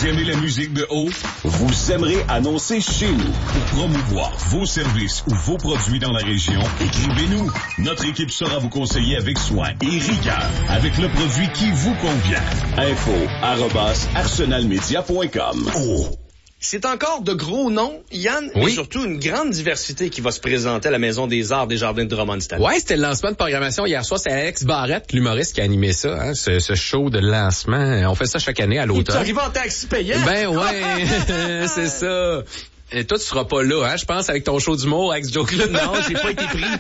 Vous aimez la musique de haut? Vous aimerez annoncer chez nous. Pour promouvoir vos services ou vos produits dans la région, écrivez-nous. Notre équipe saura vous conseiller avec soin et rigueur, avec le produit qui vous convient. info@arsenalmedia.com. Oh. C'est encore de gros noms, Yann, oui. Et surtout une grande diversité qui va se présenter à la Maison des Arts des Jardins de Drummond cette année. Ouais, c'était le lancement de programmation hier soir. C'est Alex Barrette, l'humoriste, qui a animé ça, hein, ce show de lancement. On fait ça chaque année à l'automne. Tu arrives en taxi payant? Ben ouais, c'est ça. Et toi, tu seras pas là, hein, je pense, avec ton show d'humour, avec ce joke-là. Non, j'ai pas été pris.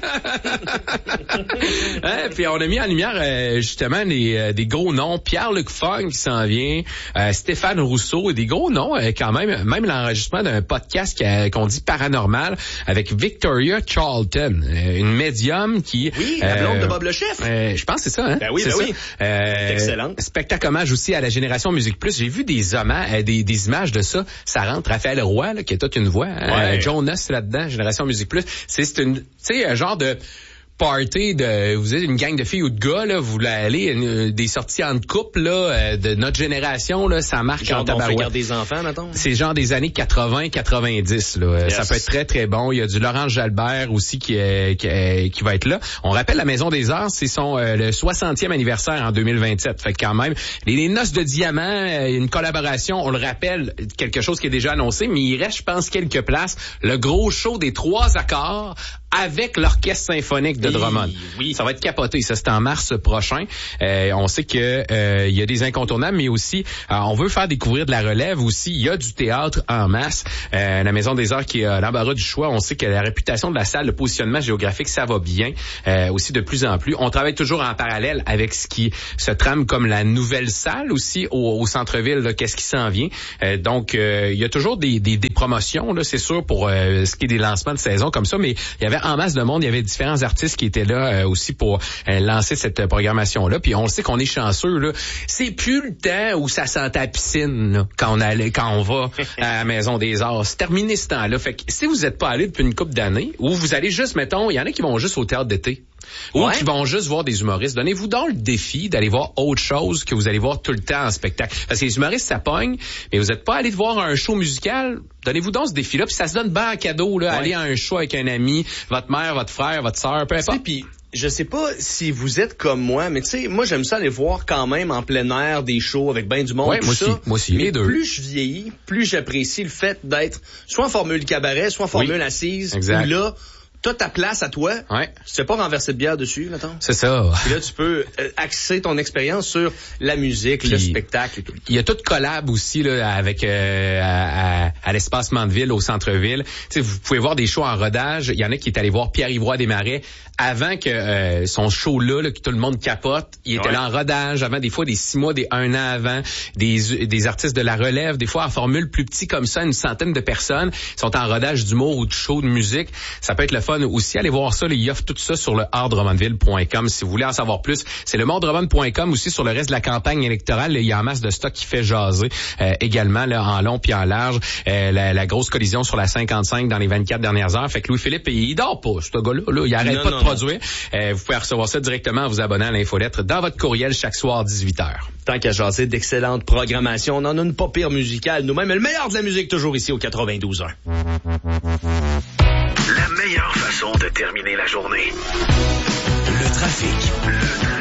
Hein, puis on a mis en lumière, justement, des gros noms. Pierre-Luc Funk qui s'en vient, Stéphane Rousseau, et des gros noms, quand même. Même l'enregistrement d'un podcast qu'on dit paranormal avec Victoria Charlton, une médium qui... Oui, la blonde de Bob le Chef. Je pense que c'est ça, hein? Ben oui, c'est ben ça. oui. Excellent. Spectacle hommage aussi à la Génération Musique Plus. J'ai vu des images de ça. Ça rentre Raphaël Roy, là, qui est toute une voix. Ouais. Jonas là-dedans, Génération Musique Plus. C'est une, tu sais, un genre de party de, vous êtes une gang de filles ou de gars, là, vous voulez aller, des sorties en couple, là, de notre génération, là, ça marque genre en tabarouette. Genre des enfants, mettons? C'est genre des années 80-90, là. Yes. Ça peut être très, très bon. Il y a du Laurent Jalbert aussi qui va être là. On rappelle la Maison des Arts, c'est le 60e anniversaire en 2027. Fait que quand même, les Noces de Diamant, une collaboration, on le rappelle, quelque chose qui est déjà annoncé, mais il reste, je pense, quelques places. Le gros show des 3 accords avec l'Orchestre symphonique de Drummond. Oui. Ça va être capoté. Ça, c'est en mars prochain. On sait que il y a des incontournables, mais aussi, on veut faire découvrir de la relève aussi. Il y a du théâtre en masse. La Maison des Arts qui est à l'embarras du choix. On sait que la réputation de la salle, le positionnement géographique, ça va bien. Aussi de plus en plus. On travaille toujours en parallèle avec ce qui se trame comme la nouvelle salle aussi au centre-ville. Là, qu'est-ce qui s'en vient? Donc, il y a toujours des promotions, là, c'est sûr, pour ce qui est des lancements de saison comme ça, mais il y avait en masse de monde, il y avait différents artistes qui étaient là aussi pour lancer cette programmation-là. Puis on le sait qu'on est chanceux, là. C'est plus le temps où ça sent la piscine, là, quand on va à la Maison des Arts. C'est terminé ce temps-là. Fait que si vous n'êtes pas allé depuis une couple d'années, ou vous allez juste, mettons, il y en a qui vont juste au théâtre d'été. Ou qui vont juste voir des humoristes. Donnez-vous donc le défi d'aller voir autre chose que vous allez voir tout le temps en spectacle. Parce que les humoristes, ça pogne, mais vous n'êtes pas allé voir un show musical. Donnez-vous donc ce défi-là, puis ça se donne bien en cadeau, là. Aller à un show avec un ami, votre mère, votre frère, votre sœur, peu importe. Puis je sais pas si vous êtes comme moi, mais tu sais, moi j'aime ça aller voir quand même en plein air des shows avec ben du monde. Ouais, moi aussi, mais les deux. Plus je vieillis, plus j'apprécie le fait d'être soit en formule cabaret, soit en formule assise. Exact. Où là, t'as ta place à toi. Ouais. Tu fais pas renverser de bière dessus, mettons. C'est ça. Et là, tu peux axer ton expérience sur la musique, puis le spectacle et tout. Il y a tout collab aussi là avec à l'espace Mandeville au centre-ville. Tu sais, vous pouvez voir des shows en rodage. Il y en a qui est allé voir Pierre-Yves Roy Desmarais avant que son show là, que tout le monde capote. Il était là en rodage avant, des fois des 6 mois, des 1 an avant. Des artistes de la relève, des fois en formule plus petit comme ça, une centaine de personnes sont en rodage d'humour ou de show de musique. Ça peut être le fun aussi. Allez voir ça. Ils offrent tout ça sur le artdrummondville.com si vous voulez en savoir plus. C'est le monddrummond.com aussi sur le reste de la campagne électorale. Il y a en masse de stock qui fait jaser également là, en long puis en large. La grosse collision sur la 55 dans les 24 dernières heures. Fait que Louis-Philippe, il dort pas, ce gars-là. Là. Il arrête pas de produire. Vous pouvez recevoir ça directement en vous abonnant à l'infolettre dans votre courriel chaque soir 18h. Tant qu'à jaser d'excellente programmation, on en a une pas pire musicale nous-mêmes. Le meilleur de la musique toujours ici au 92.1. La meilleure façon de terminer la journée. Le trafic.